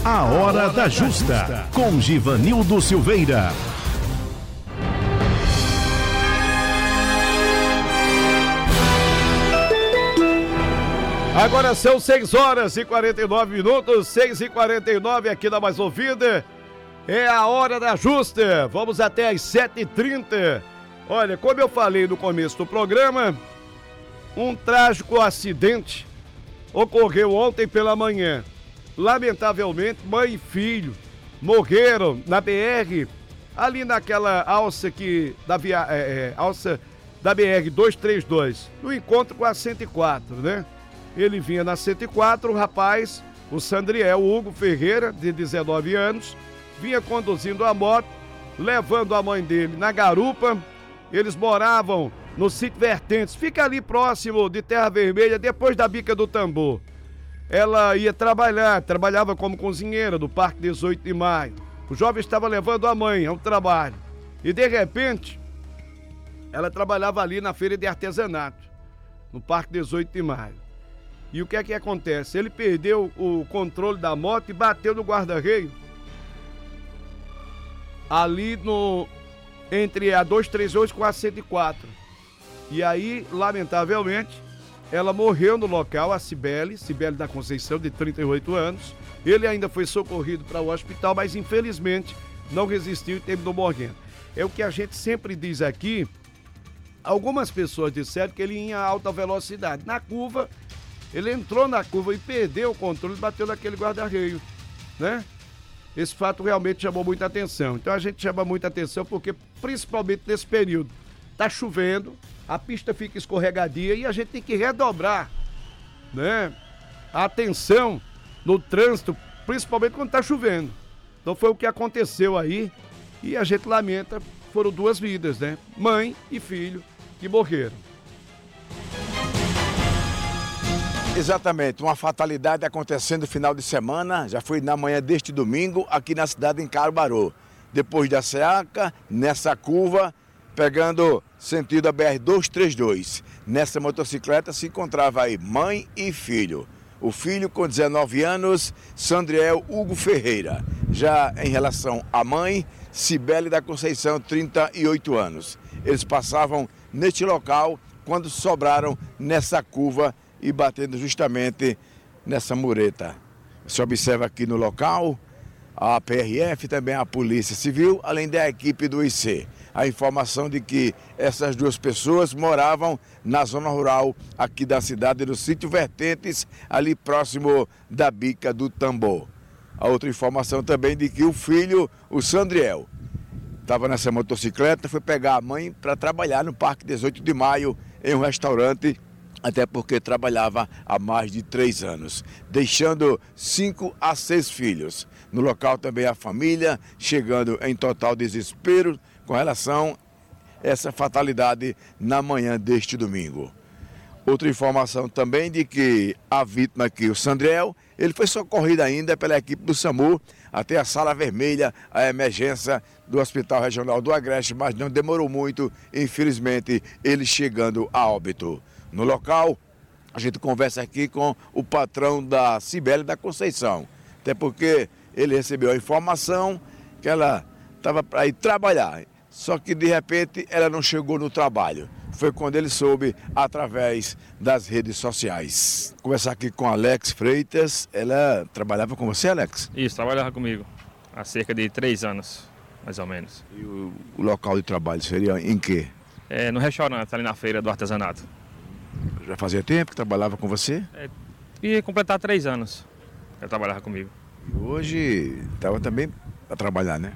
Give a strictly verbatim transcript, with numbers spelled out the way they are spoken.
A Hora da Justa, com Givanildo Silveira. Agora são seis horas e quarenta e nove minutos, seis e quarenta e nove aqui na Mais Ouvida. É a Hora da Justa. Vamos até às sete e trinta. Olha, como eu falei no começo do programa, um trágico acidente ocorreu ontem pela manhã. Lamentavelmente, mãe e filho morreram na B R, ali naquela alça que da via, é, é, alça da B R duzentos e trinta e dois, no encontro com a cento e quatro, né? Ele vinha na cento e quatro, o rapaz, o Sandriel Hugo Ferreira, de dezenove anos, vinha conduzindo a moto, levando a mãe dele na garupa. Eles moravam no sítio Vertentes, fica ali próximo de Terra Vermelha, depois da Bica do Tambor. Ela ia trabalhar, trabalhava como cozinheira do Parque dezoito de maio. O jovem estava levando a mãe ao trabalho. E de repente, ela trabalhava ali na feira de artesanato, no Parque dezoito de maio. E o que é que acontece? Ele perdeu o controle da moto e bateu no guarda-reio. Ali no entre a duzentos e trinta e oito com a cento e quatro. E aí, lamentavelmente, ela morreu no local, a Cibele, Cibele da Conceição, de trinta e oito anos. Ele ainda foi socorrido para o hospital, mas infelizmente não resistiu e terminou morrendo. É o que a gente sempre diz aqui. Algumas pessoas disseram que ele ia em alta velocidade. Na curva, ele entrou na curva e perdeu o controle e bateu naquele guarda-reio, né? Esse fato realmente chamou muita atenção. Então a gente chama muita atenção porque, principalmente nesse período, tá chovendo, a pista fica escorregadia e a gente tem que redobrar, né, a atenção no trânsito, principalmente quando tá chovendo. Então foi o que aconteceu aí e a gente lamenta, foram duas vidas, né? Mãe e filho que morreram. Exatamente, uma fatalidade acontecendo no final de semana, já foi na manhã deste domingo, aqui na cidade de Caruaru. Depois da Seaca, nessa curva, pegando sentido a B R duzentos e trinta e dois. Nessa motocicleta se encontrava aí mãe e filho. O filho com dezenove anos, Sandriel Hugo Ferreira. Já em relação à mãe, Cibele da Conceição, trinta e oito anos. Eles passavam neste local quando sobraram nessa curva e batendo justamente nessa mureta. Você observa aqui no local a P R F, também a Polícia Civil, além da equipe do I C. A informação de que essas duas pessoas moravam na zona rural aqui da cidade, do sítio Vertentes, ali próximo da Bica do Tambor. A outra informação também de que o filho, o Sandriel, estava nessa motocicleta, foi pegar a mãe para trabalhar no Parque dezoito de maio, em um restaurante, até porque trabalhava há mais de três anos, deixando cinco a seis filhos. No local também a família, chegando em total desespero com relação a essa fatalidade na manhã deste domingo. Outra informação também de que a vítima aqui, o Sandriel, ele foi socorrido ainda pela equipe do SAMU até a Sala Vermelha, a emergência do Hospital Regional do Agreste, mas não demorou muito, infelizmente, ele chegando a óbito. No local, a gente conversa aqui com o patrão da Cibele da Conceição, até porque ele recebeu a informação que ela estava para ir trabalhar, só que de repente ela não chegou no trabalho. Foi quando ele soube através das redes sociais. Vou conversar aqui com a Alex Freitas, ela trabalhava com você, Alex? Isso, trabalhava comigo há cerca de três anos, mais ou menos. E o, o local de trabalho seria em quê? É, no restaurante, ali na feira do artesanato. Já fazia tempo que trabalhava com você? É, ia completar três anos que ela trabalhava comigo. E hoje estava também a trabalhar, né?